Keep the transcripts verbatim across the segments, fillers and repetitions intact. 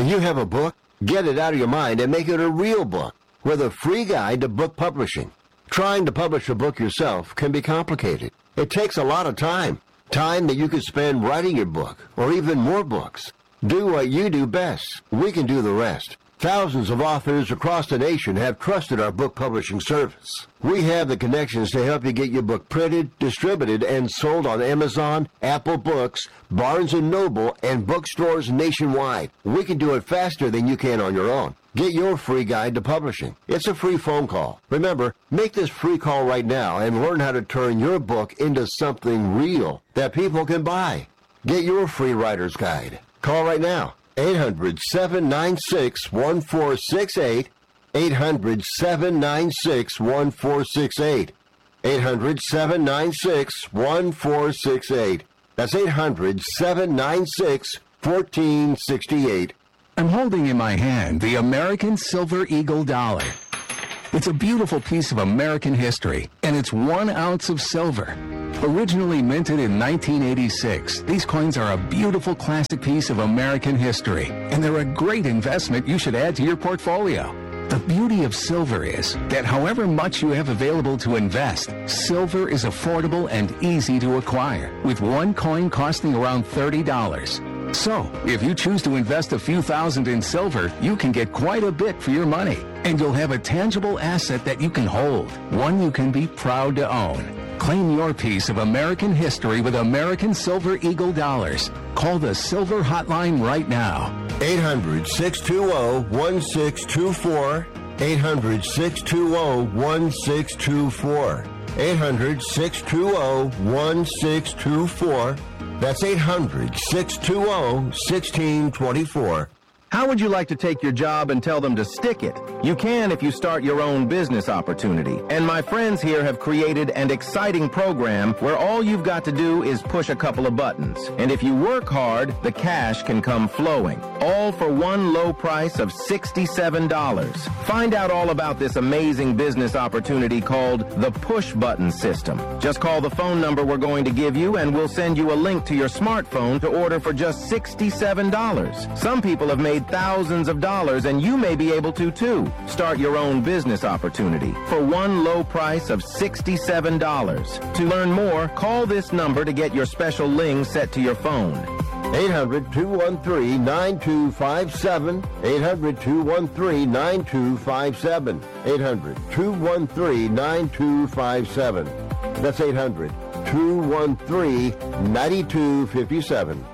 Do you have a book? Get it out of your mind and make it a real book with a free guide to book publishing. Trying to publish a book yourself can be complicated. It takes a lot of time. Time that you could spend writing your book or even more books. Do what you do best. We can do the rest. Thousands of authors across the nation have trusted our book publishing service. We have the connections to help you get your book printed, distributed, and sold on Amazon, Apple Books, Barnes and Noble, and bookstores nationwide. We can do it faster than you can on your own. Get your free guide to publishing. It's a free phone call. Remember, make this free call right now and learn how to turn your book into something real that people can buy. Get your free writer's guide. Call right now. eight hundred, seven nine six, one four six eight. eight hundred, seven nine six, one four six eight. eight hundred, seven nine six, one four six eight. That's eight hundred, seven nine six, one four six eight. I'm holding in my hand the American Silver Eagle dollar. It's a beautiful piece of American history, and it's one ounce of silver. Originally minted in nineteen eighty-six, these coins are a beautiful classic piece of American history, and they're a great investment you should add to your portfolio. The beauty of silver is that however much you have available to invest, silver is affordable and easy to acquire, with one coin costing around thirty dollars. So, if you choose to invest a few thousand in silver, you can get quite a bit for your money, and you'll have a tangible asset that you can hold, one you can be proud to own. Claim your piece of American history with American Silver Eagle dollars. Call the Silver Hotline right now. eight hundred, six two zero, one six two four. eight hundred, six two zero, one six two four. eight hundred, six two zero, one six two four. That's eight hundred, six two zero, one six two four. How would you like to take your job and tell them to stick it? You can if you start your own business opportunity. And my friends here have created an exciting program where all you've got to do is push a couple of buttons. And if you work hard, the cash can come flowing. All for one low price of sixty-seven dollars. Find out all about this amazing business opportunity called the Push Button System. Just call the phone number we're going to give you and we'll send you a link to your smartphone to order for just sixty-seven dollars. Some people have made thousands of dollars, and you may be able to too. Start your own business opportunity for one low price of sixty-seven dollars. To learn more, call this number to get your special ling set to your phone. eight hundred, two one three, nine two five seven. eight hundred, two one three, nine two five seven. eight hundred, two one three, nine two five seven. That's eight hundred, two one three, nine two five seven.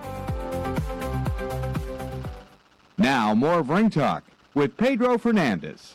Now, more of Ring Talk with Pedro Fernandez.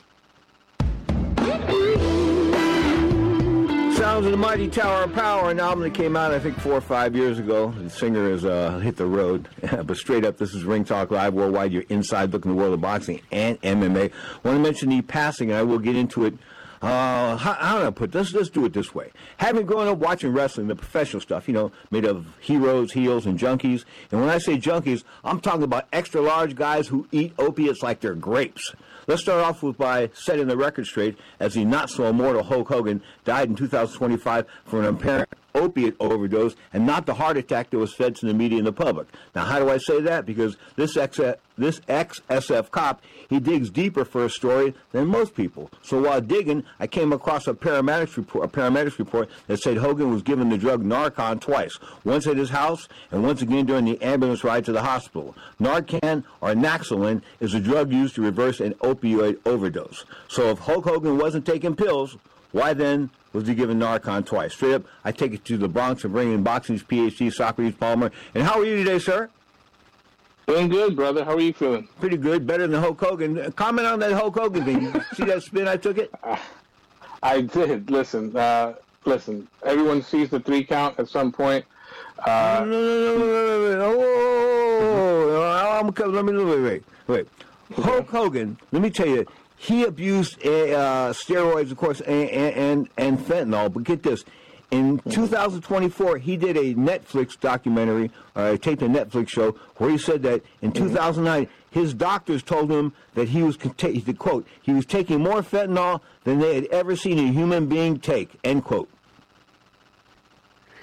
Sounds of the Mighty Tower of Power, an album that came out, I think, four or five years ago. The singer has uh, hit the road. But straight up, this is Ring Talk Live Worldwide, your inside look in the world of boxing and M M A. I want to mention the passing, and I will get into it. Uh, how, how do I put this? Let's do it this way. Having grown up watching wrestling, the professional stuff, you know, made of heroes, heels, and junkies. And when I say junkies, I'm talking about extra large guys who eat opiates like they're grapes. Let's start off with by setting the record straight, as the not-so-immortal Hulk Hogan died in two thousand twenty-five from an apparent opiate overdose and not the heart attack that was fed to the media and the public. Now, how do I say that? Because this ex this ex-S F cop, he digs deeper for a story than most people. So while digging, I came across a paramedics report, a paramedics report that said Hogan was given the drug Narcan twice, once at his house and once again during the ambulance ride to the hospital. Narcan, or Naxalin, is a drug used to reverse an opioid overdose. So if Hulk Hogan wasn't taking pills, why then was he given Narcan twice? Straight up, I take it to the Bronx and bring in boxing's P H D, Socrates Palmer. And how are you today, sir? Doing good, brother. How are you feeling? Pretty good. Better than Hulk Hogan. Comment on that Hulk Hogan thing. See that spin I took it? Uh, I did. Listen, uh, listen. Everyone sees the three count at some point. Uh, no, no, no, no, no, no, no. Oh, I'm coming. Let me wait, wait, wait. Hulk Hogan. Let me tell you. He abused uh, steroids, of course, and, and and fentanyl. But get this. In two thousand twenty-four, he did a Netflix documentary, uh, taped a Netflix show, where he said that in two thousand nine, his doctors told him that he was, the quote, he was taking more fentanyl than they had ever seen a human being take, end quote.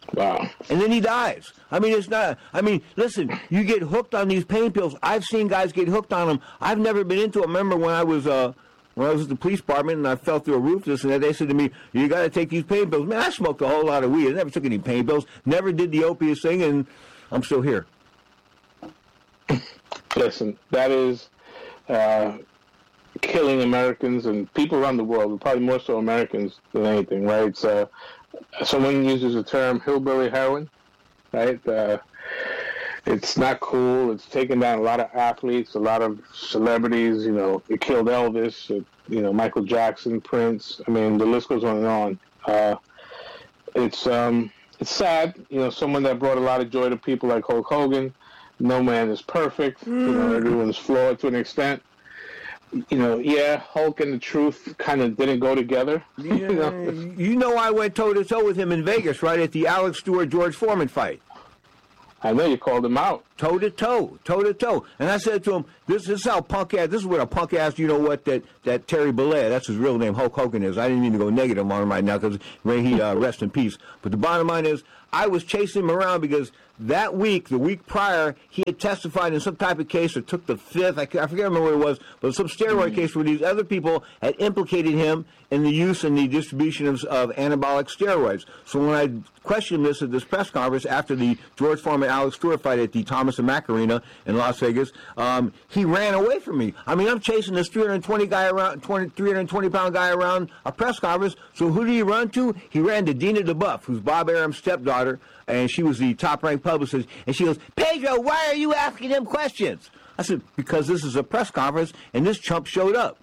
Wow. And then he dies. I mean, it's not, I mean, listen, you get hooked on these pain pills. I've seen guys get hooked on them. I've never been into it. I remember when I was, uh, when I was at the police department and I fell through a roof, this and that, they said to me, you got to take these pain pills. Man, I smoked a whole lot of weed. I never took any pain pills, never did the opiates thing, and I'm still here. Listen, that is uh, killing Americans and people around the world, probably more so Americans than anything, right? It's, uh, someone uses the term hillbilly heroin, right? Uh, it's not cool. It's taken down a lot of athletes, a lot of celebrities. You know, it killed Elvis, it, you know, Michael Jackson, Prince. I mean, the list goes on and on. Uh, it's um, it's sad. You know, someone that brought a lot of joy to people like Hulk Hogan. No man is perfect. Mm. You know, everyone's flawed to an extent. You know, yeah, Hulk and the Truth kind of didn't go together. Yeah, you know? You know, I went toe-to-toe with him in Vegas, right, at the Alex Stewart-George Foreman fight. I know you called him out. Toe-to-toe, toe-to-toe. And I said to him, this, this is how punk-ass, this is what a punk-ass, you know what, that, that Terry Bollea, that's his real name, Hulk Hogan is. I didn't mean to go negative on him right now because he uh, rest in peace. But the bottom line is, I was chasing him around because that week, the week prior, he had testified in some type of case or took the fifth, I, I forget remember what it was, but some steroid mm-hmm. case where these other people had implicated him in the use and the distribution of, of anabolic steroids. So when I questioned this at this press conference after the George Foreman Alex Stewart fight at the Thomas and Mack Arena in Las Vegas, um, he ran away from me. I mean, I'm chasing this three hundred twenty guy around, three hundred twenty pound guy around a press conference. So who did he run to? He ran to Dina DeBuff, who's Bob Arum's stepdaughter, and she was the top-ranked publicist. And she goes, Pedro, why are you asking him questions? I said, because this is a press conference, and this chump showed up.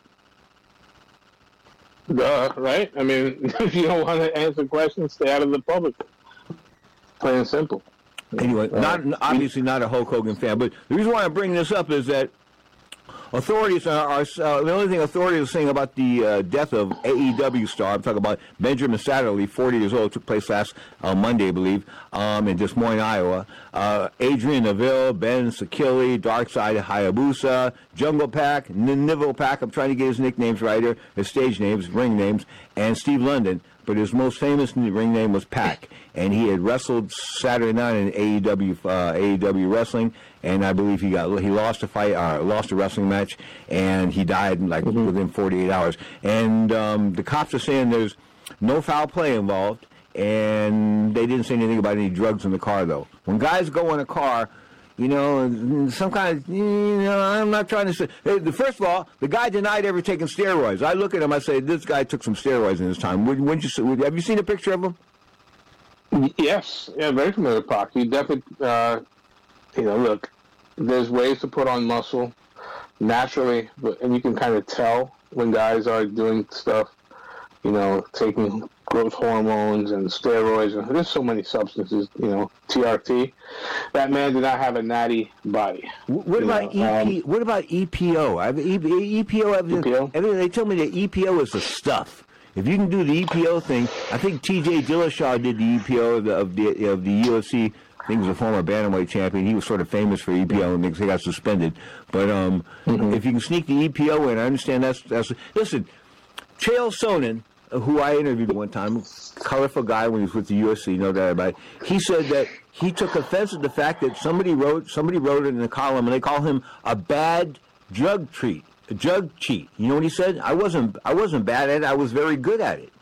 Duh, right? I mean, if you don't want to answer questions, stay out of the public. Plain and simple. Anyway, not obviously not a Hulk Hogan fan, but the reason why I'm bringing this up is that authorities are, are uh, the only thing authorities are saying about the uh, death of A E W star, I'm talking about Benjamin Satterley, forty years old, took place last uh, Monday, I believe, um, in Des Moines, Iowa. Uh, Adrian Neville, Ben Sakili, Darkside Hayabusa, Jungle Pack, Niville Pack, I'm trying to get his nicknames right here, his stage names, ring names, and Steve London. But his most famous ring name was Pac, and he had wrestled Saturday night in A E W uh, A E W wrestling, and I believe he got he lost a fight, uh, lost a wrestling match, and he died like mm-hmm. within forty-eight hours. And um, the cops are saying there's no foul play involved, and they didn't say anything about any drugs in the car though. When guys go in a car, you know, some kind of, you know, I'm not trying to say. First of all, the guy denied ever taking steroids. I look at him, I say, this guy took some steroids in his time. Would, would you, would, have you seen a picture of him? Yes. Yeah, very familiar with Pac. You definitely, uh, you know, look, there's ways to put on muscle naturally, but, and you can kind of tell when guys are doing stuff, you know, taking growth hormones and steroids, and there's so many substances, you know, T R T. That man did not have a natty body. What about know? E P? Um, what about E P O? I've, e, E P O, I've, E P O? They told me that E P O is the stuff. If you can do the E P O thing, I think T J Dillashaw did the E P O of the of the, of the U F C. I think he was a former bantamweight champion. He was sort of famous for E P O because he got suspended. But um, mm-hmm. if you can sneak the E P O in, I understand that's that's. Listen, Chael Sonnen, who I interviewed one time, colorful guy when he was with the U F C, no doubt about it. He said that he took offense at the fact that somebody wrote somebody wrote it in a column, and they call him a bad drug treat, a drug cheat. You know what he said? I wasn't I wasn't bad at it. I was very good at it.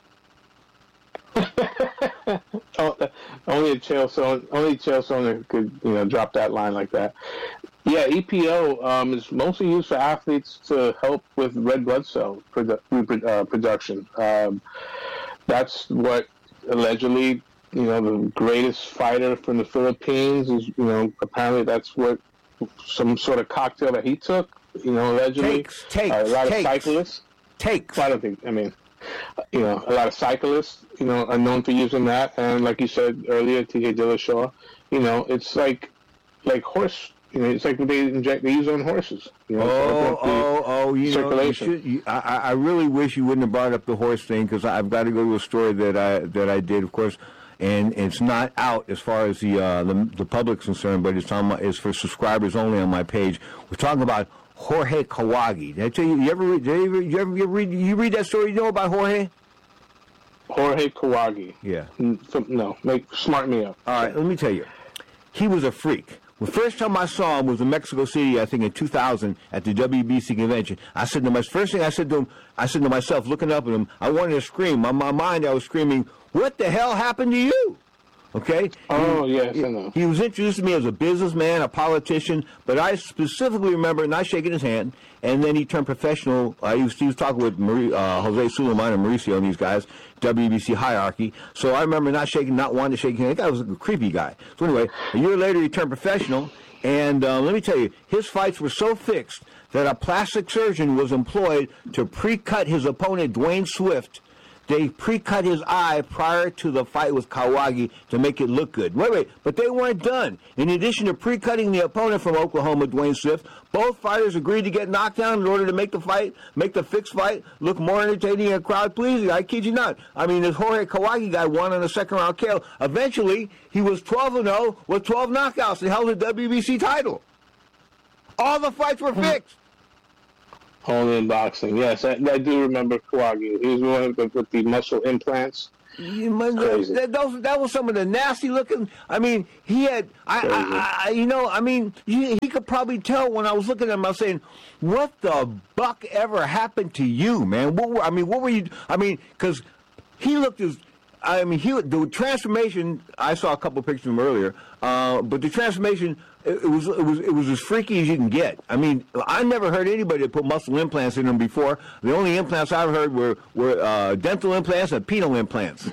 oh, only a Chael Sonnen, only Chael Sonnen could, you know, drop that line like that. Yeah, E P O um, is mostly used for athletes to help with red blood cell produ- uh, production. Um, that's what allegedly, you know, the greatest fighter from the Philippines is, you know, apparently that's what some sort of cocktail that he took, you know, allegedly. Takes, takes, uh, a lot takes, of cyclists. Takes. I don't think, I mean, you know, a lot of cyclists, you know, are known for using that. And like you said earlier, T J Dillashaw, you know, it's like, like horse. You know, it's like what they inject, they use on horses. You know, oh, oh, oh, you circulation. know, you should, you, I, I really wish you wouldn't have brought up the horse thing because I've got to go to a story that I that I did, of course, and it's not out as far as the uh, the, the public's concerned, but it's on my, it's for subscribers only on my page. We're talking about Jorge Kawagi. Did I tell you? You ever read? Did you ever, you ever you read? You read that story? You know about Jorge? Jorge Kawagi. Yeah. No, make smart me up. All right, let me tell you. He was a freak. The first time I saw him was in Mexico City, I think in two thousand, at the W B C convention. I said to my first thing I said to him, I said to myself, looking up at him, I wanted to scream. On my mind, I was screaming, "What the hell happened to you?" Okay? Oh, he, yes, he, I know. He was introduced to me as a businessman, a politician, but I specifically remember not shaking his hand, and then he turned professional. Uh, he, was, he was talking with Marie, uh, Jose Suleiman and Mauricio and these guys, W B C hierarchy. So I remember not shaking, not wanting to shake his hand. That guy was a creepy guy. So anyway, a year later he turned professional, and uh, let me tell you, his fights were so fixed that a plastic surgeon was employed to pre-cut his opponent, Dwayne Swift. They pre-cut his eye prior to the fight with Kawagi to make it look good. Wait, wait, but they weren't done. In addition to pre-cutting the opponent from Oklahoma, Dwayne Swift, both fighters agreed to get knocked down in order to make the fight, make the fixed fight look more entertaining and crowd-pleasing. I kid you not. I mean, this Jorge Kawagi guy won on a second-round K O. Eventually, he was twelve and oh with twelve knockouts and held the W B C title. All the fights were fixed. Only in boxing, yes. I, I do remember Kawagi. He was the one with, with the muscle implants. You must, that, those, that was some of the nasty looking. I mean, he had. I, I, I you know, I mean, he, he could probably tell when I was looking at him. I was saying, "What the buck ever happened to you, man? What were, I mean, what were you? I mean, because he looked as. I mean, he the transformation. I saw a couple of pictures of him earlier, uh, but the transformation. It, it was it was it was as freaky as you can get. I mean, I never heard anybody put muscle implants in them before. The only implants I've heard were were uh, dental implants and penile implants.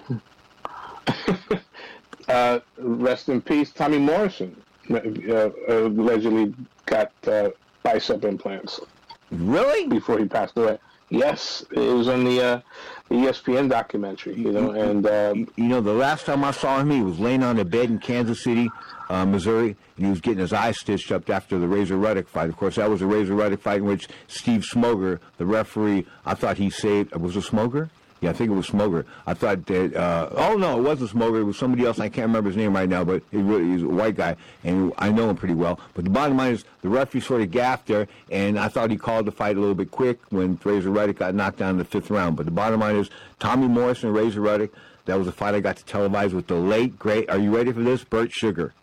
uh, rest in peace, Tommy Morrison. Uh, uh, allegedly got uh, bicep implants. Really? Before he passed away. Yes, it was on the, uh, the E S P N documentary, you know, and... Uh, you know, the last time I saw him, he was laying on a bed in Kansas City, uh, Missouri, and he was getting his eye stitched up after the Razor Ruddock fight. Of course, that was a Razor Ruddock fight in which Steve Smoger, the referee, I thought he saved... Was it Smoger? Yeah, I think it was Smoger. I thought that, uh, oh no, it wasn't Smoger. It was somebody else. I can't remember his name right now, but he really, he's a white guy, and I know him pretty well. But the bottom line is the referee sort of gaffed there, and I thought he called the fight a little bit quick when Razor Ruddock got knocked down in the fifth round. But the bottom line is Tommy Morrison and Razor Ruddock, that was a fight I got to televise with the late, great, are you ready for this, Bert Sugar.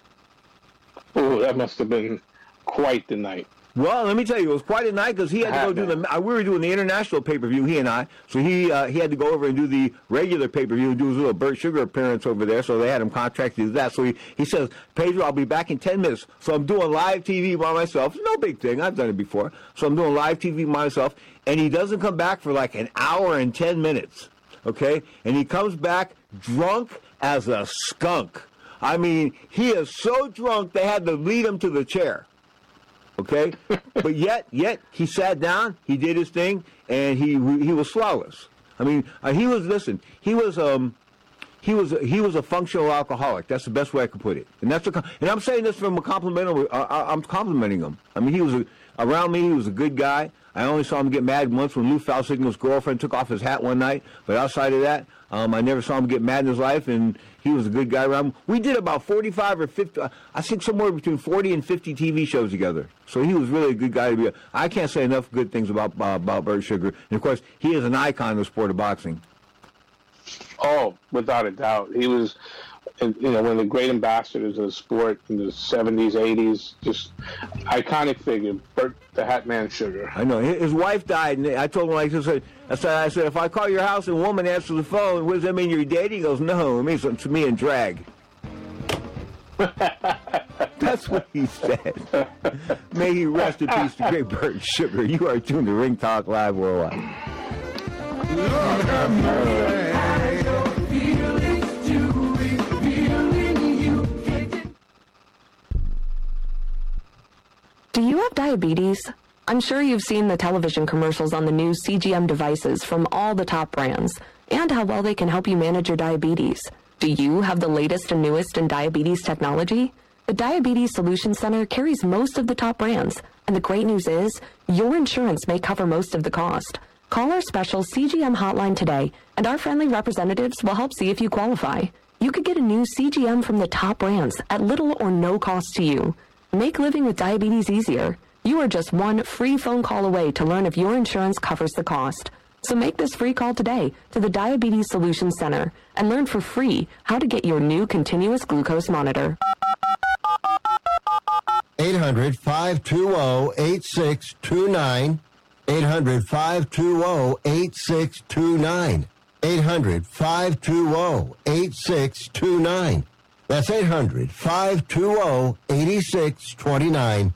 Oh, that must have been quite the night. Well, let me tell you, it was quite a night because he had to go do the. Uh, we were doing the international pay-per-view, he and I. So he uh, he had to go over and do the regular pay-per-view and do his little Bert Sugar appearance over there. So they had him contracted to do that. So he, he says, Pedro, I'll be back in ten minutes. So I'm doing live T V by myself. No big thing. I've done it before. So I'm doing live T V by myself. And he doesn't come back for like an hour and ten minutes. Okay? And he comes back drunk as a skunk. I mean, he is so drunk they had to lead him to the chair. Okay, but yet, yet he sat down, he did his thing, and he he was flawless. I mean, uh, he was listen, he was um, he was he was a functional alcoholic. That's the best way I could put it. And that's a, and I'm saying this from a compliment. Uh, I'm complimenting him. I mean, he was a, around me. He was a good guy. I only saw him get mad once when Lou Falsignol's girlfriend took off his hat one night. But outside of that, um, I never saw him get mad in his life, and he was a good guy around. We did about forty-five or fifty, I think somewhere between forty and fifty T V shows together. So he was really a good guy to be. A, I can't say enough good things about uh, about Bert Sugar. And of course, he is an icon in the sport of boxing. Oh, without a doubt, he was, you know, one of the great ambassadors of the sport in the seventies, eighties. Just iconic figure, Bert the Hat Man Sugar. I know his wife died, and I told him like this. I said, I said, if I call your house and a woman answers the phone, what does that mean? You're dating? He goes, no, it means to me and drag. That's what he said. May he rest in peace, the great Bert Sugar. You are tuned to Ring Talk Live Worldwide. Lord have mercy. Do you have diabetes? I'm sure you've seen the television commercials on the new C G M devices from all the top brands and how well they can help you manage your diabetes. Do you have the latest and newest in diabetes technology? The Diabetes Solution Center carries most of the top brands, and the great news is your insurance may cover most of the cost. Call our special C G M hotline today, and our friendly representatives will help see if you qualify. You could get a new C G M from the top brands at little or no cost to you. Make living with diabetes easier. You are just one free phone call away to learn if your insurance covers the cost. So make this free call today to the Diabetes Solutions Center and learn for free how to get your new continuous glucose monitor. eight hundred, five two zero, eight six two nine. eight hundred, five two zero, eight six two nine. eight hundred, five two zero, eight six two nine. That's eight hundred, five two zero, eight six two nine.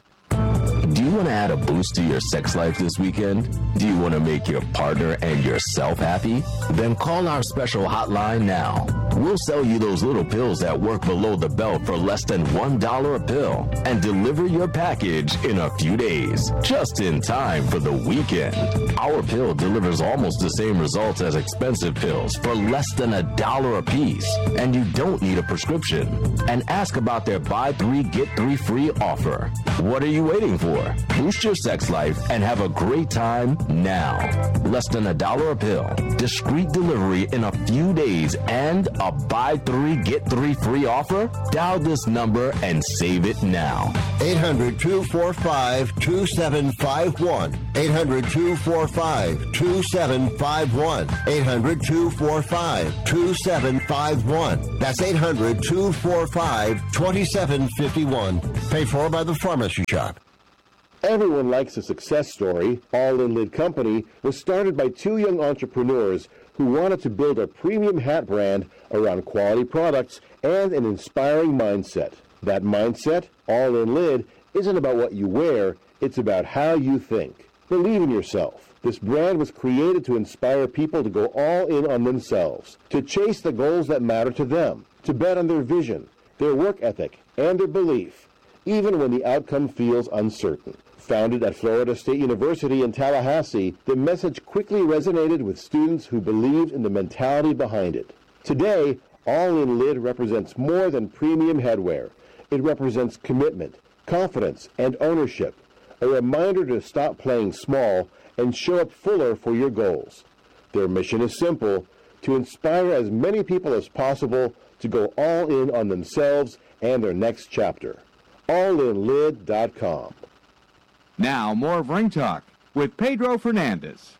Do you want to add a boost to your sex life this weekend? Do you want to make your partner and yourself happy? Then call our special hotline now. We'll sell you those little pills that work below the belt for less than one dollar a pill and deliver your package in a few days, just in time for the weekend. Our pill delivers almost the same results as expensive pills for less than a dollar a piece, and you don't need a prescription. And ask about their buy three, get three free offer. What are you waiting for? Boost your sex life and have a great time now. Less than a dollar a pill, discreet delivery in a few days, and a buy three, get three free offer? Dial this number and save it now. eight hundred, two four five, two seven five one. eight hundred, two four five, two seven five one. eight hundred, two four five, two seven five one. That's eight hundred, two four five, two seven five one. Paid for by the Pharmacy Shop. Everyone likes a success story. All In Lid Company was started by two young entrepreneurs who wanted to build a premium hat brand around quality products and an inspiring mindset. That mindset, All In Lid, isn't about what you wear, it's about how you think. Believe in yourself. This brand was created to inspire people to go all in on themselves, to chase the goals that matter to them, to bet on their vision, their work ethic, and their belief, even when the outcome feels uncertain. Founded at Florida State University in Tallahassee, the message quickly resonated with students who believed in the mentality behind it. Today, All In Lid represents more than premium headwear. It represents commitment, confidence, and ownership, a reminder to stop playing small and show up fuller for your goals. Their mission is simple: to inspire as many people as possible to go all in on themselves and their next chapter. all in lid dot com. Now, more of Ring Talk with Pedro Fernandez.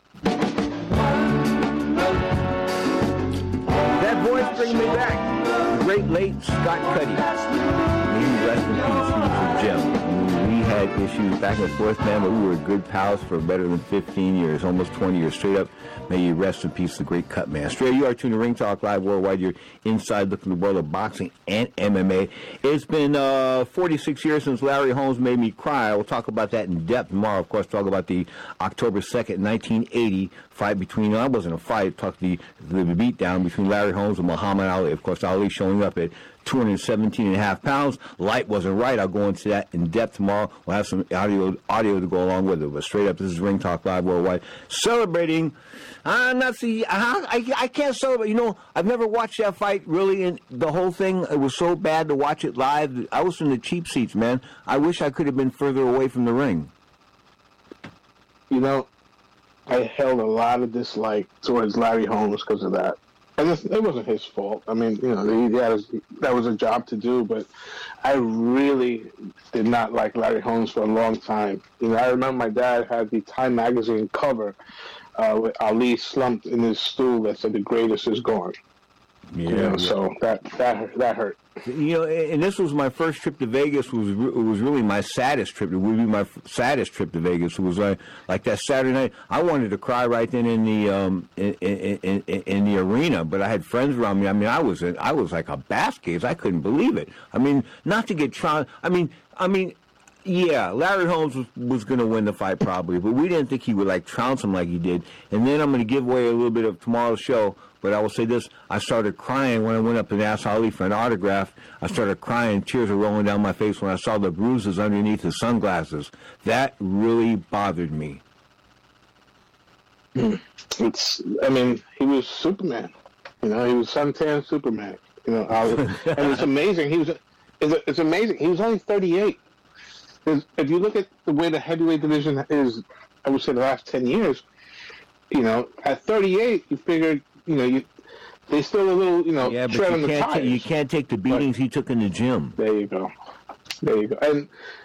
That voice bringing me back. The great late Scott Cuddy. May he rest in peace. He was a gem. We had issues back and forth, man, but we were good pals for better than fifteen years, almost twenty years straight up. May you rest in peace, the great cut man. Straight, you are tuned to Ring Talk Live Worldwide. You're inside looking at the world of boxing and M M A. It's been uh, forty-six years since Larry Holmes made me cry. We'll talk about that in depth tomorrow. Of course, talk about the October second, nineteen eighty fight between, no, it wasn't a fight, talk the, the beatdown between Larry Holmes and Muhammad Ali. Of course, Ali showing up at two hundred seventeen and a half pounds. Light wasn't right. I'll go into that in depth tomorrow. We'll have some audio audio to go along with it. But straight up, this is Ring Talk Live Worldwide. Celebrating. I'm not see. I, I, I can't celebrate. You know, I've never watched that fight really, and the whole thing. It was so bad to watch it live. I was in the cheap seats, man. I wish I could have been further away from the ring. You know, I held a lot of dislike towards Larry Holmes because of that. And it's, it wasn't his fault. I mean, you know, he, he had his, that was a job to do, but I really did not like Larry Holmes for a long time. You know, I remember my dad had the Time magazine cover uh, with Ali slumped in his stool that said, "The greatest is gone." Yeah, you know, yeah. So that that that hurt. You know, and this was my first trip to Vegas. It was it was really my saddest trip. It would be my saddest trip to Vegas. It was like like that Saturday night. I wanted to cry right then in the um in in, in, in the arena, but I had friends around me. I mean, I was in, I was like a basket. I couldn't believe it. I mean, not to get trounced. I mean, I mean. Yeah, Larry Holmes was, was going to win the fight probably, but we didn't think he would like trounce him like he did. And then I'm going to give away a little bit of tomorrow's show, but I will say this. I started crying when I went up and asked Ali for an autograph. I started crying. Tears were rolling down my face when I saw the bruises underneath his sunglasses. That really bothered me. It's, I mean, he was Superman. You know, he was suntan Superman. You know, Ali. And it's amazing. He was, it's, it's amazing. He was only thirty-eight. If you look at the way the heavyweight division is, I would say the last ten years, you know, at thirty-eight, you figured, you know, you they still a little, you know, yeah, but tread you on the can't tires. Ta- you can't take the beatings but, he took in the gym. There you go. There you go. And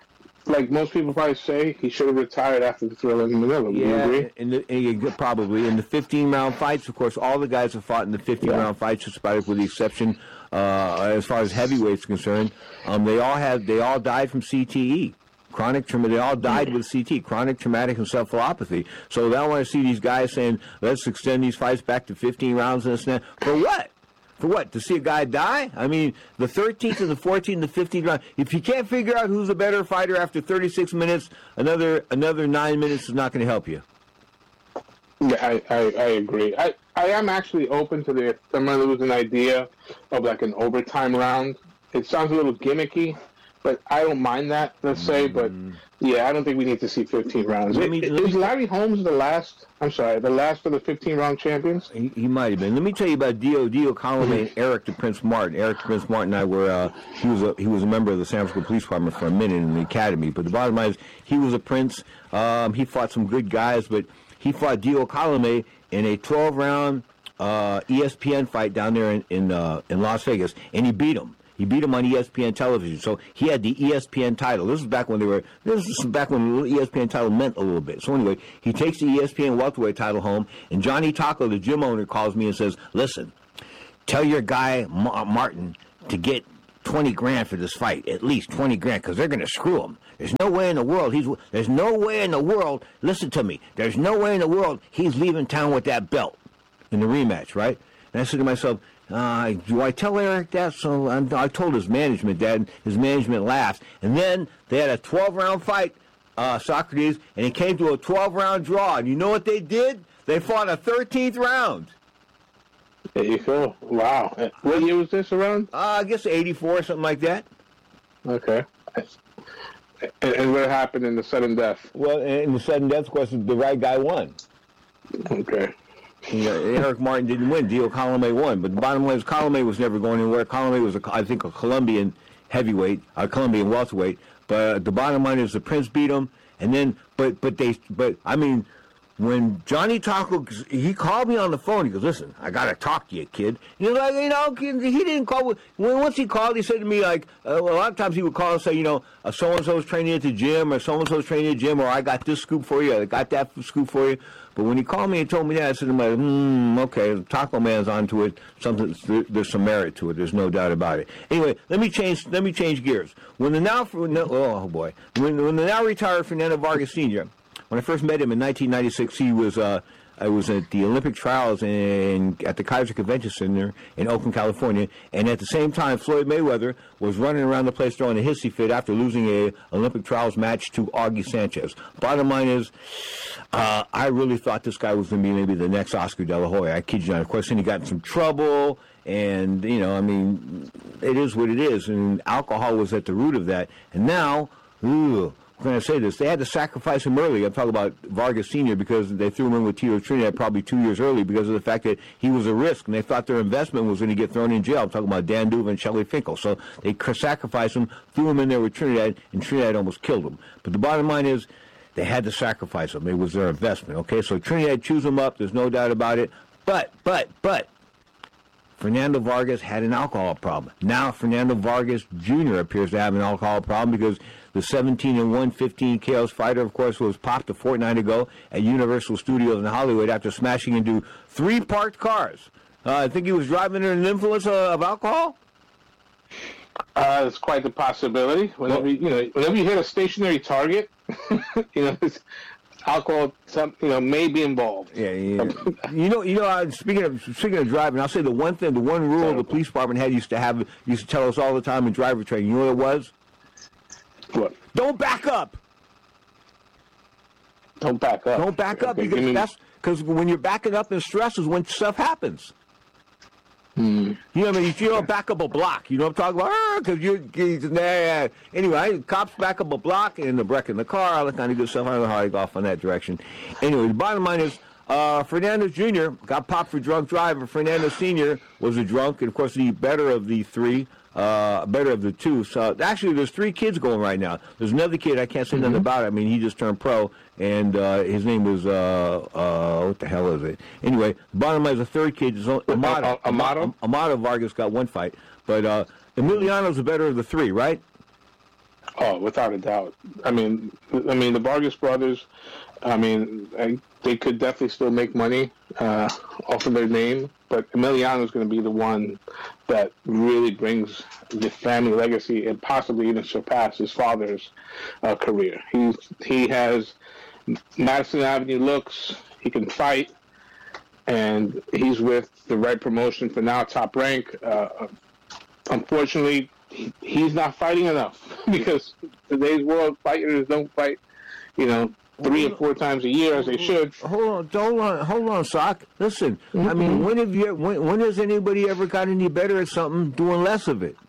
like most people probably say, he should have retired after the Thrilla in Manila. Would you Yeah, agree? and, the, and you- probably. In the fifteen-round fights, of course, all the guys have fought in the fifteen-round fights, just about with the exception, uh, as far as heavyweights concerned. Um, they all have, they all died from C T E. Chronic trauma, they all died with C T, chronic traumatic encephalopathy. So I want to see these guys saying, let's extend these fights back to fifteen rounds and this and that. For what? For what? To see a guy die? I mean, the thirteenth and the fourteenth and the fifteenth round. If you can't figure out who's a better fighter after thirty-six minutes, another another nine minutes is not going to help you. Yeah, I, I, I agree. I, I am actually open to the, I'm going to lose an idea of like an overtime round. It sounds a little gimmicky, but I don't mind that, let's say. But yeah, I don't think we need to see fifteen rounds. Let me- Is let me- Larry Holmes the last, I'm sorry, the last of the fifteen-round champions? He, he might have been. Let me tell you about Dio Dio Colomé and Eric the Prince Martin. Eric the Prince Martin and I were uh, he was a he was a member of the San Francisco Police Department for a minute in the academy. But the bottom line is he was a prince. Um, he fought some good guys, but he fought Dio Colomé in a twelve-round uh, E S P N fight down there in in, uh, in Las Vegas, and he beat him. He beat him on E S P N television, so he had the E S P N title. This was back when they were. This was back when the E S P N title meant a little bit. So anyway, he takes the E S P N welterweight title home, and Johnny Taco, the gym owner, calls me and says, "Listen, tell your guy Ma- Martin to get twenty grand for this fight, at least twenty grand, because they're going to screw him. There's no way in the world he's. There's no way in the world. Listen to me. There's no way in the world he's leaving town with that belt in the rematch, right?" And I said to myself, Uh, do I tell Eric that? So I'm, I told his management that, and his management laughed. And then they had a twelve-round fight, uh, Socrates, and it came to a twelve-round draw. And you know what they did? They fought a thirteenth round. There you go. Wow. What year was this around? Uh, I guess eighty-four, something like that. Okay. And, and what happened in the sudden death? Well, in the sudden death, of course, the right guy won. Okay. You know, Eric Martin didn't win. Dio Colomé won. But the bottom line is Colomé was never going anywhere. Colomé was, a, I think, a Colombian heavyweight, a Colombian welterweight. But the bottom line is the Prince beat him. And then, but, but they, but, I mean, when Johnny Taco, he called me on the phone. He goes, "Listen, I got to talk to you, kid." He's like, you know, he didn't call. When once he called, he said to me, like, uh, well, a lot of times he would call and say, you know, uh, so-and-so's training at the gym, or so-and-so's training at the gym, or I got this scoop for you, I got that scoop for you. But when he called me and told me that, I said to him, hmm, okay, Taco Man's onto it. Something, there's some merit to it. There's no doubt about it. Anyway, let me change. Let me change gears. When the now, oh boy, when, when the now retired Fernando Vargas Senior When I first met him in nineteen ninety-six, he was uh, I was at the Olympic trials in at the Kaiser Convention Center in Oakland, California, and at the same time, Floyd Mayweather was running around the place throwing a hissy fit after losing a Olympic trials match to Augie Sanchez. Bottom line is, uh, I really thought this guy was going to be maybe the next Oscar De La Hoya. I kid you not. Of course, then he got in some trouble, and you know, I mean, it is what it is, and alcohol was at the root of that. And now, ooh. I'm going to say this. They had to sacrifice him early. I'm talking about Vargas Senior because they threw him in with Tito Trinidad probably two years early because of the fact that he was a risk, and they thought their investment was going to get thrown in jail. I'm talking about Dan Duva and Shelley Finkel. So they sacrificed him, threw him in there with Trinidad, and Trinidad almost killed him. But the bottom line is they had to sacrifice him. It was their investment, okay? So Trinidad chews him up. There's no doubt about it. But, but, but, Fernando Vargas had an alcohol problem. Now Fernando Vargas Junior appears to have an alcohol problem because the seventeen and one fifteen K Os fighter, of course, was popped a fortnight ago at Universal Studios in Hollywood after smashing into three parked cars. Uh, I think he was driving under the influence of, of alcohol. Uh, it's quite the possibility. Whenever well, you know, whenever you hit a stationary target, you know, it's, alcohol, some, you know, may be involved. Yeah, yeah. you know, you know. Uh, speaking of speaking of driving, I'll say the one thing, the one rule the police department had used to have, used to tell us all the time in driver training. You know what it was? What? Don't back up. Don't back up. Don't back up okay, because mean, that's because when you're backing up in stress is when stuff happens. Hmm. You know what I mean? You don't back up a block. You know what I'm talking about? Because you, you nah. Anyway, cops back up a block and they're wrecking the car, all that kind of good stuff. I don't know how I go off on that direction. Anyway, the bottom line is uh, Fernando Junior got popped for drunk driving. Fernando Senior was a drunk, and of course the better of the three. Uh, better of the two. So actually, there's three kids going right now. There's another kid I can't say mm-hmm. nothing about. I mean, he just turned pro, and uh, his name was uh, uh, what the hell is it? Anyway, the bottom line is the third kid is Amato. Amato. Amato Vargas got one fight, but uh, Emiliano's the better of the three, right? Oh, without a doubt. I mean, I mean the Vargas brothers. I mean, I, they could definitely still make money uh, off of their name, but Emiliano is going to be the one that really brings the family legacy and possibly even surpass his father's uh, career. He's he has Madison Avenue looks. He can fight, and he's with the right promotion for now. Top Rank. Uh, unfortunately, he, he's not fighting enough because today's world fighters don't fight. You know. Three or four times a year, as they should. Hold on, hold on, hold on, Sock. Listen, Mm-hmm. I mean, when have you, when, when has anybody ever got any better at something doing less of it?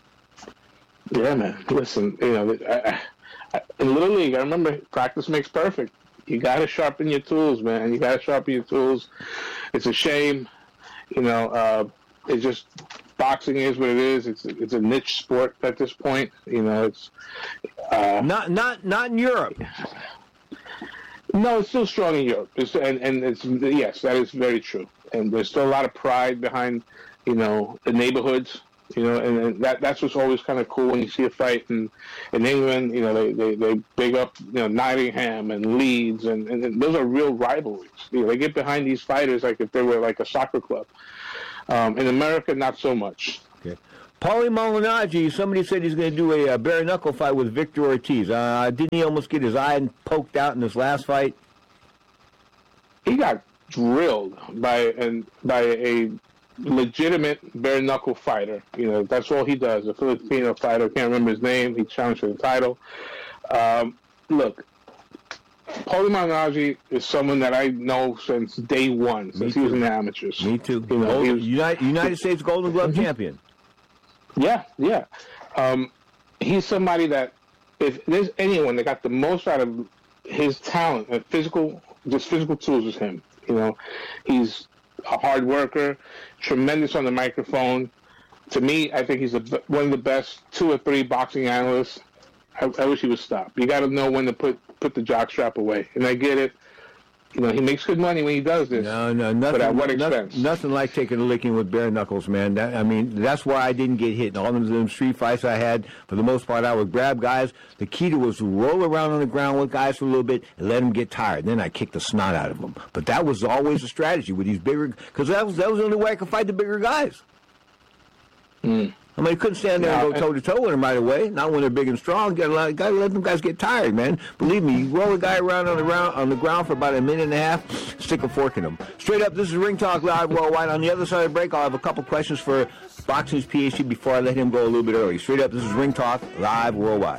Yeah, man. Listen, you know, I, I, in Little League, I remember practice makes perfect. You got to sharpen your tools, man. You got to sharpen your tools. It's a shame, you know. Uh, it's just boxing is what it is. It's it's a niche sport at this point. You know, it's uh, not not not in Europe. No, it's still strong in Europe, it's, and and it's yes, that is very true. And there's still a lot of pride behind, you know, the neighborhoods, you know, and, and that that's what's always kind of cool when you see a fight in in England. You know, they they, they big up, you know, Nottingham and Leeds, and, and those are real rivalries. You know, they get behind these fighters like if they were like a soccer club. Um, in America, not so much. Okay. Paulie Malignaggi, somebody said he's going to do a, a bare knuckle fight with Victor Ortiz. Uh, didn't he almost get his eye poked out in this last fight? He got drilled by an by a legitimate bare knuckle fighter. You know, that's all he does. A Filipino fighter. Can't remember his name. He challenged for the title. Um, look, Paulie Malignaggi is someone that I know since day one, since he was in the amateurs. Me too. You know, Gold, he was, United, United States Golden Glove mm-hmm. champion. Yeah, yeah. Um, he's somebody that if there's anyone that got the most out of his talent and physical, just physical tools, is him. You know, he's a hard worker, tremendous on the microphone. To me, I think he's a, one of the best two or three boxing analysts. I, I wish he would stop. You got to know when to put put the jockstrap away, and I get it. You know, he makes good money when he does this. No, no, nothing. But at what nothing, expense? Nothing like taking a licking with bare knuckles, man. That, I mean, that's why I didn't get hit in all of them street fights I had. For the most part, I would grab guys. The key to was to roll around on the ground with guys for a little bit and let them get tired. Then I kick the snot out of them. But that was always a strategy with these bigger, because that was that was the only way I could fight the bigger guys. Mm. I mean, you couldn't stand there and go toe-to-toe with them right away. Not when they're big and strong. You gotta, gotta let them guys get tired, man. Believe me, you roll a guy around on the ground, on the ground for about a minute and a half, stick a fork in him. Straight up, this is Ring Talk Live Worldwide. On the other side of the break, I'll have a couple questions for Boxing's P H D before I let him go a little bit early. Straight up, this is Ring Talk Live Worldwide.